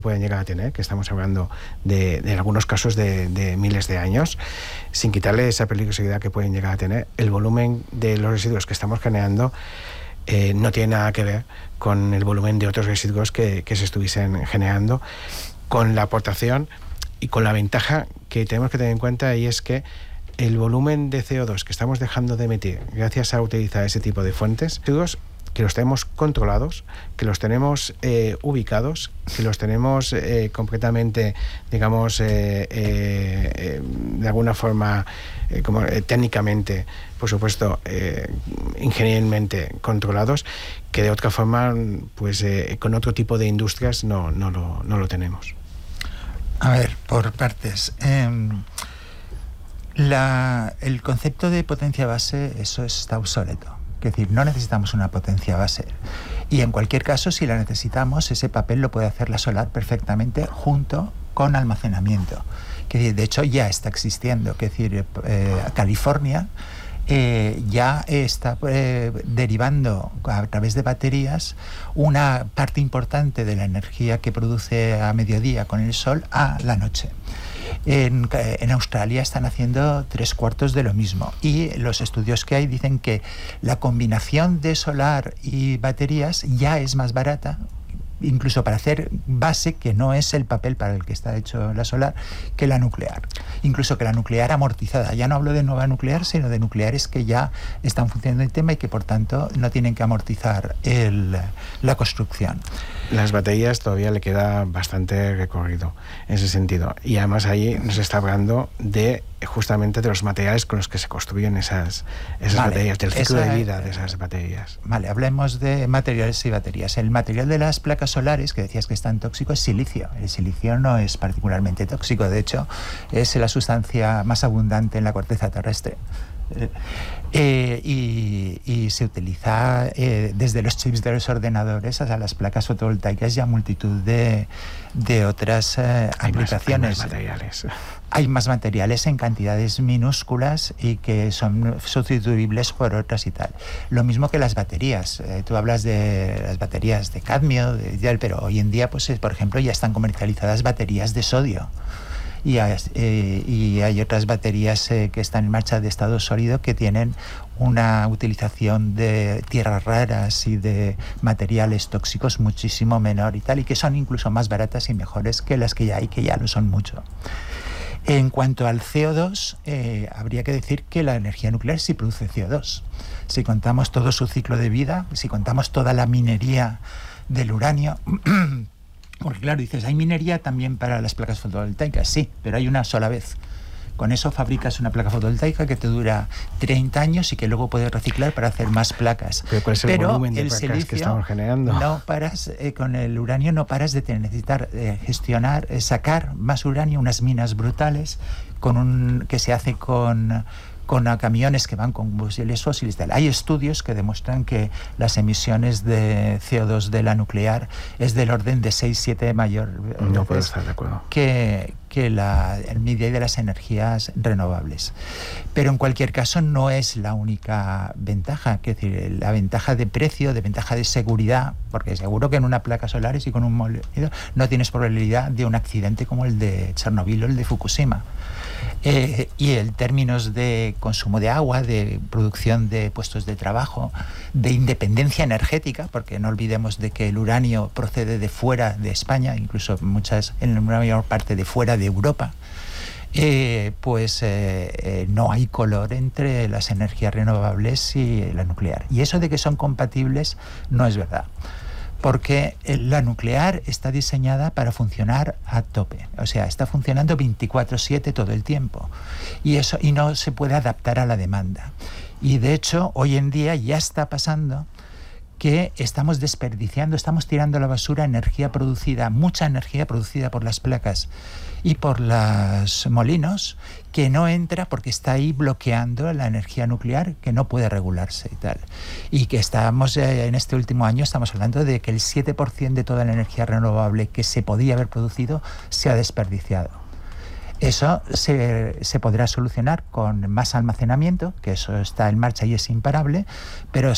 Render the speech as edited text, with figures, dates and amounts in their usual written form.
pueden llegar a tener, que estamos hablando en algunos casos de miles de años, sin quitarle esa peligrosidad que pueden llegar a tener, el volumen de los residuos que estamos generando no tiene nada que ver con el volumen de otros residuos que se estuviesen generando, con la aportación y con la ventaja que tenemos que tener en cuenta, y es que el volumen de CO2 que estamos dejando de emitir gracias a utilizar ese tipo de fuentes, que los tenemos controlados, que los tenemos ubicados, que los tenemos completamente, digamos, de alguna forma, técnicamente, por supuesto, ingeniermente controlados, que de otra forma, pues con otro tipo de industrias no lo tenemos. A ver, por partes. El concepto de potencia base, eso está obsoleto. Es decir, no necesitamos una potencia base. Y en cualquier caso, si la necesitamos, ese papel lo puede hacer la solar perfectamente junto con almacenamiento. Que de hecho ya está existiendo. Es decir, California ya está derivando a través de baterías una parte importante de la energía que produce a mediodía con el sol a la noche. En Australia están haciendo 3/4 de lo mismo, y los estudios que hay dicen que la combinación de solar y baterías ya es más barata, incluso para hacer base, que no es el papel para el que está hecho la solar, que la nuclear. Incluso que la nuclear amortizada. Ya no hablo de nueva nuclear, sino de nucleares que ya están funcionando el tema y que por tanto no tienen que amortizar la construcción. Las baterías todavía le queda bastante recorrido en ese sentido. Y además ahí nos está hablando justamente de los materiales con los que se construyen esas baterías, del ciclo de vida de esas baterías. Vale, hablemos de materiales y baterías. El material de las placas solares, que decías que es tan tóxico, es silicio. El silicio no es particularmente tóxico, de hecho, es la sustancia más abundante en la corteza terrestre. Y se utiliza desde los chips de los ordenadores hasta las placas fotovoltaicas y a multitud de otras aplicaciones. Hay más materiales en cantidades minúsculas y que son sustituibles por otras y tal. Lo mismo que las baterías. Tú hablas de las baterías de cadmio, pero hoy en día, pues, por ejemplo, ya están comercializadas baterías de sodio. Y hay otras baterías que están en marcha de estado sólido que tienen una utilización de tierras raras y de materiales tóxicos muchísimo menor y tal, y que son incluso más baratas y mejores que las que ya hay, que ya lo son mucho. En cuanto al CO2, habría que decir que la energía nuclear sí produce CO2. Si contamos todo su ciclo de vida, si contamos toda la minería del uranio... Porque claro, dices, ¿hay minería también para las placas fotovoltaicas? Sí, pero hay una sola vez. Con eso fabricas una placa fotovoltaica que te dura 30 años y que luego puedes reciclar para hacer más placas. ¿Pero cuál es el volumen de placas que estamos generando? No paras, con el uranio no paras de necesitar gestionar, sacar más uranio, unas minas brutales, que se hace con camiones que van con combustibles fósiles. Hay estudios que demuestran que las emisiones de CO2 de la nuclear es del orden de 6-7 mayor no puedo estar de acuerdo que el media de las energías renovables. Pero en cualquier caso no es la única ventaja, es decir, la ventaja de precio, de ventaja de seguridad, porque seguro que en una placa solar y con un molido no tienes probabilidad de un accidente como el de Chernobyl o el de Fukushima. Y en términos de consumo de agua, de producción de puestos de trabajo, de independencia energética, porque no olvidemos de que el uranio procede de fuera de España, incluso en una mayor parte de fuera de Europa, no hay color entre las energías renovables y la nuclear. Y eso de que son compatibles no es verdad. Porque la nuclear está diseñada para funcionar a tope, o sea, está funcionando 24/7 todo el tiempo, y no se puede adaptar a la demanda. Y de hecho, hoy en día ya está pasando que estamos desperdiciando, estamos tirando a la basura mucha energía producida por las placas y por los molinos, que no entra porque está ahí bloqueando la energía nuclear, que no puede regularse y tal. Y que en este último año estamos hablando de que el 7% de toda la energía renovable que se podía haber producido se ha desperdiciado. Eso se podrá solucionar con más almacenamiento, que eso está en marcha y es imparable, pero